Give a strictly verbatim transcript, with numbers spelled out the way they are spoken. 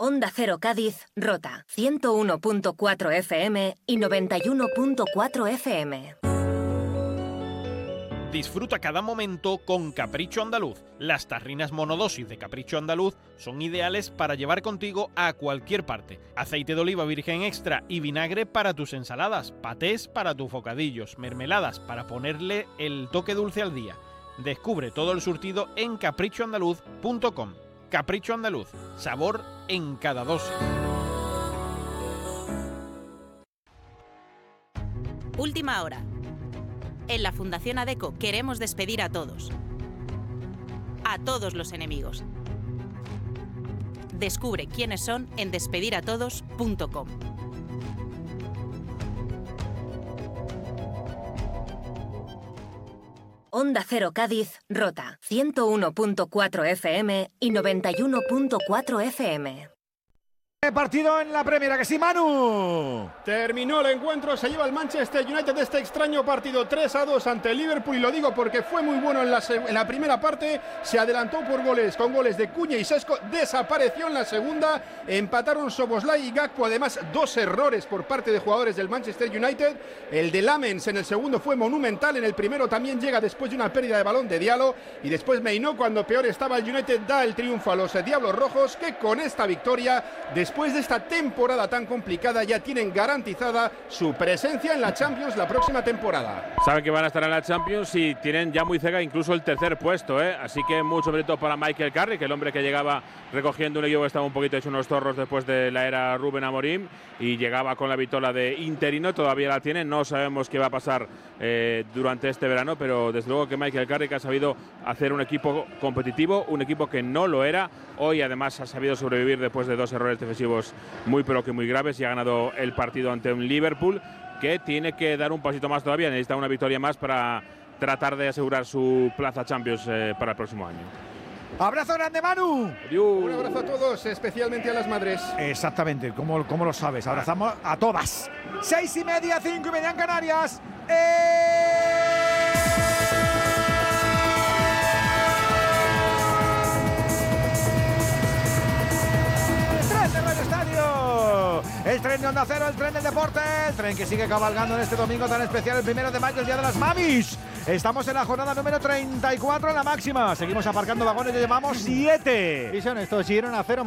Onda Cero Cádiz, Rota, ciento uno punto cuatro F M y noventa y uno punto cuatro F M. Disfruta cada momento con Capricho Andaluz. Las tarrinas monodosis de Capricho Andaluz son ideales para llevar contigo a cualquier parte. Aceite de oliva virgen extra y vinagre para tus ensaladas, patés para tus bocadillos, mermeladas para ponerle el toque dulce al día. Descubre todo el surtido en capricho andaluz punto com. Capricho Andaluz, sabor en cada dosis. Última hora. En la Fundación ADECO queremos despedir a todos. A todos los enemigos. Descubre quiénes son en despedir a todos punto com. Onda Cero Cádiz, Rota, ciento uno punto cuatro F M y noventa y uno punto cuatro F M. Partido en la Premier, que sí, Manu. Terminó el encuentro, se lleva el Manchester United de este extraño partido tres a dos ante el Liverpool, y lo digo porque fue muy bueno en la, en la primera parte, se adelantó por goles, con goles de Cuña y Sesco, desapareció en la segunda, empataron Szoboszlai y Gakpo, además dos errores por parte de jugadores del Manchester United, el de Lamens en el segundo fue monumental, en el primero también llega después de una pérdida de balón de Diallo, y después Meinó, cuando peor estaba el United, da el triunfo a los Diablos Rojos, que con esta victoria, después Después de esta temporada tan complicada, ya tienen garantizada su presencia en la Champions la próxima temporada. Saben que van a estar en la Champions y tienen ya muy cerca incluso el tercer puesto, ¿eh? Así que mucho mérito para Michael Carrick, el hombre que llegaba recogiendo un equipo que estaba un poquito hecho unos zorros después de la era Rubén Amorim y llegaba con la vitola de interino, todavía la tiene, no sabemos qué va a pasar eh, durante este verano, pero desde luego que Michael Carrick ha sabido hacer un equipo competitivo, un equipo que no lo era, hoy además ha sabido sobrevivir después de dos errores defensivos muy pero que muy graves y ha ganado el partido ante un Liverpool que tiene que dar un pasito más todavía, necesita una victoria más para tratar de asegurar su plaza Champions eh, para el próximo año. Abrazo grande, Manu. Adiós. Un abrazo a todos, especialmente a las madres. Exactamente, ¿cómo, cómo lo sabes? Abrazamos a todas. Seis y media, cinco y media en Canarias. ¡Eh! El tren de Onda Cero, el tren del deporte, el tren que sigue cabalgando en este domingo tan especial, el primero de mayo, el Día de las Mamis. Estamos en la jornada número treinta y cuatro en la máxima. Seguimos aparcando vagones, ya llevamos siete. Y son estos Girona cero.